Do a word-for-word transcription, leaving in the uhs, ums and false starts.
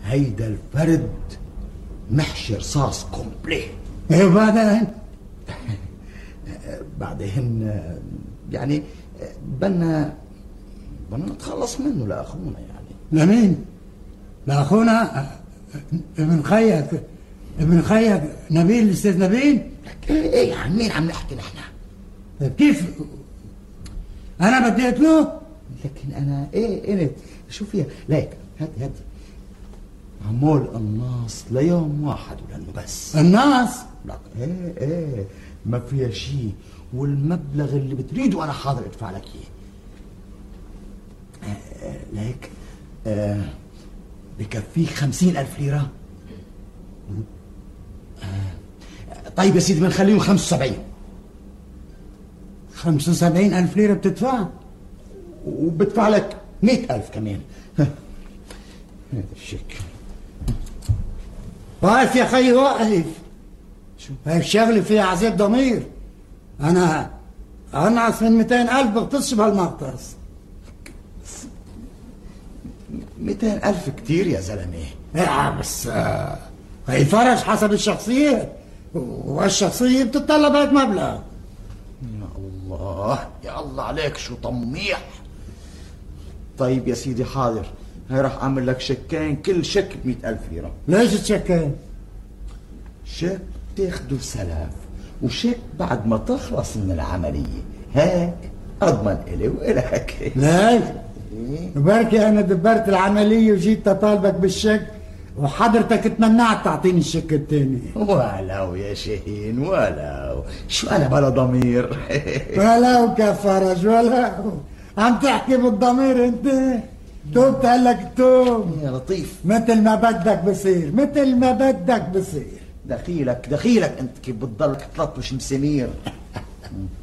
هيدا الفرد محشي رصاص كومبلي. ايه وبعدين؟ بعدين يعني بدنا بدنا نتخلص منه لاخونا. يعني لمين؟ لاخونا ابن خيك ابن خيك نبيل، الاستاذ نبيل؟ ايه ايه عن مين عم نحكي نحن؟ طيب كيف انا بدي اقتله؟ لكن انا ايه انت شو فيها؟ ليك هدي هدي عمول قناص ليوم واحد ولانه بس الناس؟ لك ايه ايه ما فيها شيء، والمبلغ اللي بتريده انا حاضر ادفع لك اياه. آه آه ليك آه بكفيك خمسين ألف ليرة. آه طيب يا سيدي بنخليهم خمسة وسبعين. خمسة وسبعين ألف ليرة بتدفع؟ وبدفع لك مئة ألف كمان. هذا الشيك. واقف يا خيي واقف. شو هاي الشغله فيها عذاب ضمير. انا انعس من مئتين ألف بغطسش بهالمغطس. مئتين ألف كتير يا زلمه. ايه بس هي فرج حسب الشخصيه، والشخصيه بتتطلب هيك مبلغ. يا الله يا الله عليك شو طميح. طيب يا سيدي حاضر، هي راح اعمل لك شيكين، كل شيك بمئة ألف ليرة. ليش تشيكين؟ شيك تاخده سلف، وشيك بعد ما تخلص من العملية، هيك اضمن الي والك. ليش؟ بركي انا دبرت العملية وجيت اطالبك بالشيك وحضرتك تمنعت تعطيني الشيك الثاني. ولو يا شاهين ولو، شو انا بلا ضمير. ولو كفرج ولو عم تحكي بالضمير انت. توب تقلك توب يا لطيف، مثل ما بدك بصير، مثل ما بدك بصير. دخيلك دخيلك انت كيف بتضلك تلطش مسامير.